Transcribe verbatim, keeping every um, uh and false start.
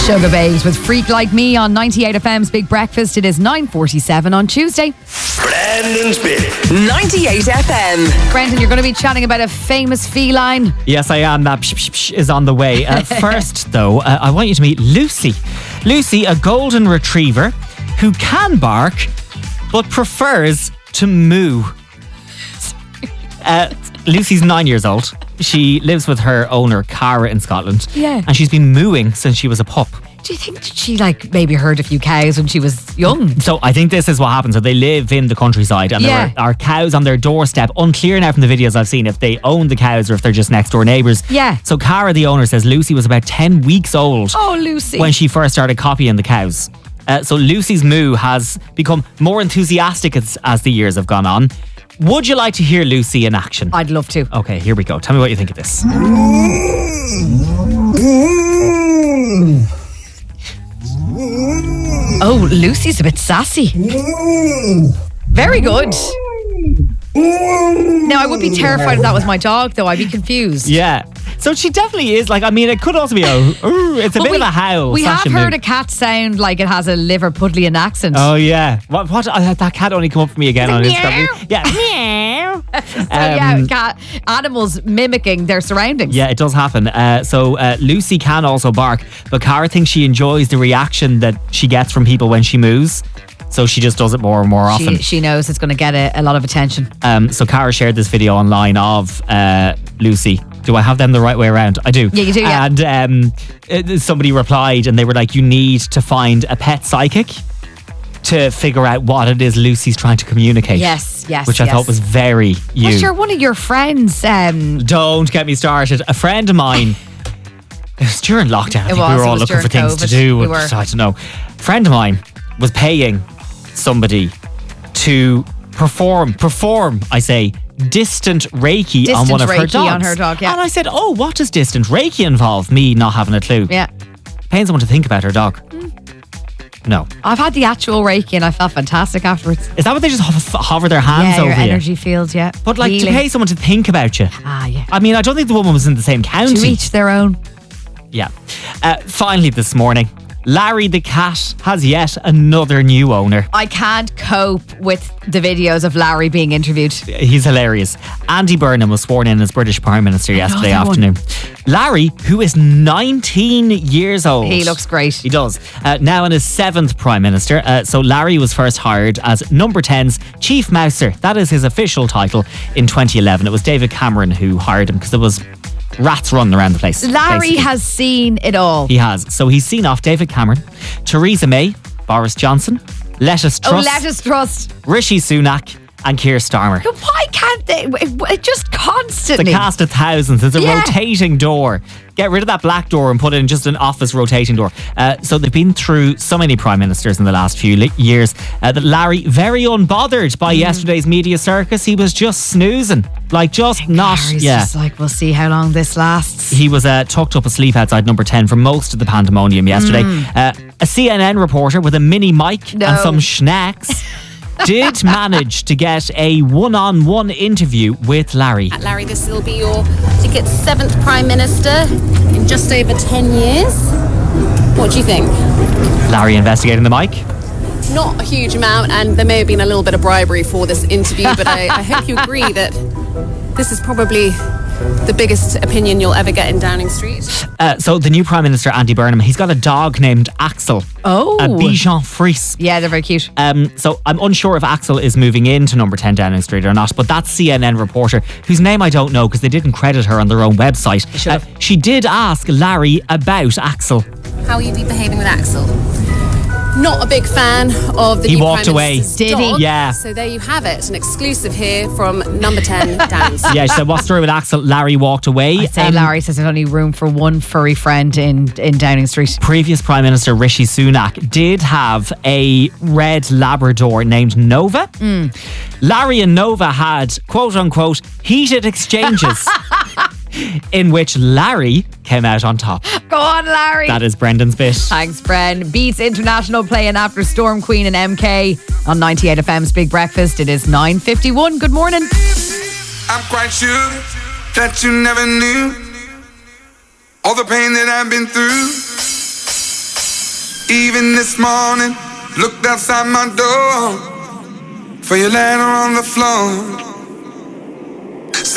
Sugababes with Freak Like Me on ninety-eight F M's Big Breakfast. It is nine forty-seven on Tuesday. Brandon's Bit. ninety-eight F M. Brendan, you're going to be chatting about a famous feline. Yes, I am. That psh, psh, psh is on the way. Uh, first, though, uh, I want you to meet Lucy. Lucy, a golden retriever who can bark but prefers to moo. Uh, Lucy's nine years old. She lives with her owner, Cara, in Scotland. Yeah. And she's been mooing since she was a pup. Do you think that she like maybe heard a few cows when she was young? So I think this is what happens. So they live in the countryside and Yeah. there are, are cows on their doorstep. Unclear now from the videos I've seen if they own the cows or if they're just next door neighbours. Yeah. So Cara, the owner, says Lucy was about ten weeks old Oh, Lucy. when she first started copying the cows. Uh, so Lucy's moo has become more enthusiastic as, as the years have gone on. Would you like to hear Lucy in action? I'd love to. Okay, here we go. Tell me what you think of this. Oh, Lucy's a bit sassy. Very good. Now, I would be terrified if that was my dog, though. I'd be confused. Yeah. So she definitely is like, I mean, it could also be a, ooh, it's a But bit we, of a howl. We have slash a heard moo. a cat sound like it has a Liverpudlian accent. Oh, yeah. What? What? Uh, that cat only come up for me again on Meow. Instagram. Yeah. Meow. So, yeah, Um, cat, animals mimicking their surroundings. Yeah, it does happen. Uh, so uh, Lucy can also bark, but Cara thinks she enjoys the reaction that she gets from people when she moves. So she just does it more and more often. She, she knows it's going to get a, a lot of attention. Um, so Cara shared this video online of uh, Lucy. Do I have them the right way around? I do. Yeah, you do, yeah. And um, uh, somebody replied and they were like, you need to find a pet psychic to figure out what it is Lucy's trying to communicate. Yes, yes, Which I yes. thought was very you. Well, sure, one of your friends. Um, Don't get me started. A friend of mine, it was during lockdown. I It think was, we were it all was looking for during things to COVID. do. We and were. I don't know. A friend of mine was paying somebody to perform, perform, I say, distant Reiki Distant on one of her Reiki dogs. on her dog, yeah. And I said, oh, what does distant Reiki involve? Me not having a clue. yeah. Paying someone to think about her dog. No. I've had the actual Reiki and I felt fantastic afterwards. Is that what they just hover, hover their hands Yeah, over your you? energy fields, yeah. But like Healing. to pay someone to think about you. Ah, yeah. I mean, I don't think the woman was in the same county. To each their own. Yeah. Uh, finally this morning, Larry the cat has yet another new owner. I can't cope with the videos of Larry being interviewed. He's hilarious. Andy Burnham was sworn in as British Prime Minister yesterday that one. afternoon. Larry, who is nineteen years old. He looks great. He does. Uh, now in his seventh Prime Minister. Uh, so Larry was first hired as Number ten's Chief Mouser. That is his official title in twenty eleven. It was David Cameron who hired him because there was rats running around the place. Larry basically. has seen it all. He has. So he's seen off David Cameron, Theresa May, Boris Johnson, Lettuce oh, Truss, let us trust. Rishi Sunak and Keir Starmer. But why can't they? It, it just The constantly. cast of thousands. It's a Yeah. rotating door. Get rid of that black door and put in just an office rotating door. Uh, so they've been through so many prime ministers in the last few li- years uh, that Larry, very unbothered by Mm. yesterday's media circus, he was just snoozing. Like just not, Larry's yeah. just like, we'll see how long this lasts. He was uh, tucked up asleep outside Number ten for most of the pandemonium yesterday. Uh, a C N N reporter with a mini mic Mm. No. and some schnacks did manage to get a one-on-one interview with Larry. Larry, this will be your, I think it's seventh Prime Minister in just over ten years. What do you think? Larry investigating the mic. Not a huge amount, and there may have been a little bit of bribery for this interview, but I, I hope you agree that this is probably the biggest opinion you'll ever get in Downing Street. Uh, so the new Prime Minister, Andy Burnham, he's got a dog named Axel. Oh. A Bichon Frise. Yeah, they're very cute. Um, so I'm unsure if Axel is moving into Number ten Downing Street or not, but that C N N reporter, whose name I don't know because they didn't credit her on their own website, uh, she did ask Larry about Axel. How will you be behaving with Axel? Not a big fan of the He new walked Prime away. Minister's Did he? dog. Yeah. So there you have it, an exclusive here from Number ten Downing Street. Yeah, she said, what's the story with Axel? Larry walked away. I'd say Um, Larry says there's only room for one furry friend in, in Downing Street. Previous Prime Minister Rishi Sunak did have a red Labrador named Nova. Larry and Nova had, quote unquote, heated exchanges in which Larry came out on top. Go on, Larry. That is Brendan's bit. Thanks, Bren. Beats International playing after Storm Queen and M K on ninety-eight F M's Big Breakfast. It is nine fifty-one. Good morning. I'm quite sure that you never knew all the pain that I've been through. Even this morning, looked outside my door for your letter on the floor.